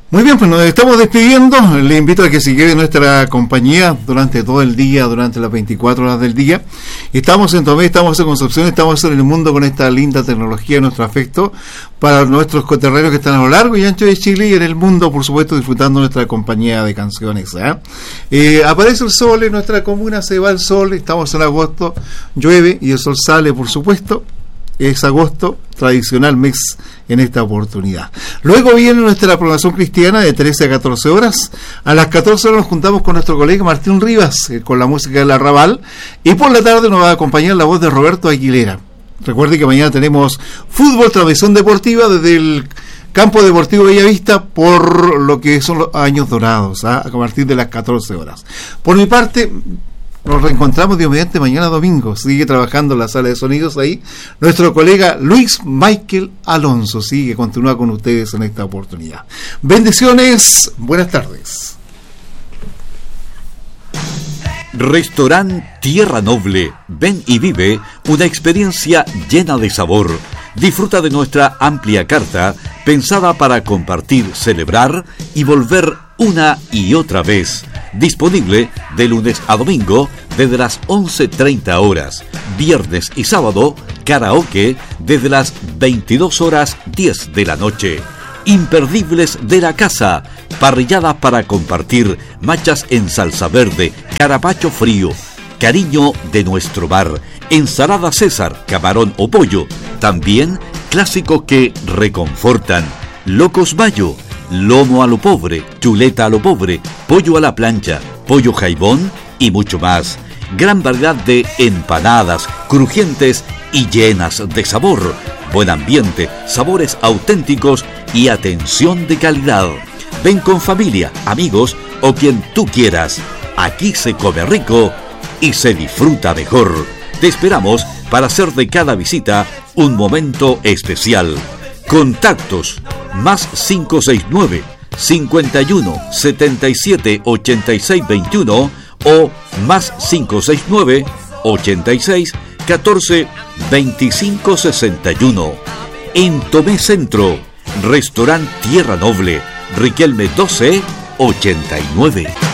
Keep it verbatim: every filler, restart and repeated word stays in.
Muy bien, pues nos estamos despidiendo. Le invito a que se quede nuestra compañía durante todo el día, durante las veinticuatro horas del día. Estamos en Tomé, estamos en Concepción, estamos en el mundo con esta linda tecnología, nuestro afecto para nuestros coterreros que están a lo largo y ancho de Chile y en el mundo, por supuesto, disfrutando nuestra compañía de canciones. ¿eh? Eh, aparece el sol en nuestra comuna, se va el sol, estamos en agosto, llueve y el sol sale, por supuesto. Es agosto, tradicional mes en esta oportunidad. Luego viene nuestra programación cristiana de trece a catorce horas. A las catorce horas nos juntamos con nuestro colega Martín Rivas, eh, con la música del Arrabal. Y por la tarde nos va a acompañar la voz de Roberto Aguilera. Recuerde que mañana tenemos fútbol, transmisión deportiva desde el Campo Deportivo Bellavista por lo que son los años dorados, ¿eh? A partir de las catorce horas. Por mi parte, nos reencontramos Dios mediante mañana domingo. Sigue trabajando en la sala de sonidos ahí nuestro colega Luis Michael Alonso. Sigue, continúa con ustedes en esta oportunidad. Bendiciones, buenas tardes. Restaurant Tierra Noble. Ven y vive una experiencia llena de sabor. Disfruta de nuestra amplia carta pensada para compartir, celebrar y volver una y otra vez. Disponible de lunes a domingo desde las once treinta horas. Viernes y sábado, karaoke desde las veintidós horas diez de la noche. Imperdibles de la casa. Parrilladas para compartir, machas en salsa verde, carapacho frío, cariño de nuestro bar, ensalada César, camarón o pollo. También clásicos que reconfortan. Locos Mayo, lomo a lo pobre, chuleta a lo pobre, pollo a la plancha, pollo jaibón y mucho más. Gran variedad de empanadas, crujientes y llenas de sabor. Buen ambiente, sabores auténticos y atención de calidad. Ven con familia, amigos o quien tú quieras. Aquí se come rico y se disfruta mejor. Te esperamos para hacer de cada visita un momento especial. Contactos más cinco seis nueve, cincuenta y uno, setenta y siete, ochenta y seis, veintiuno o más cinco seis nueve, ochenta y seis, catorce, veinticinco, sesenta y uno. En Tomé Centro, Restaurant Tierra Noble, Riquelme doce, ochenta y nueve.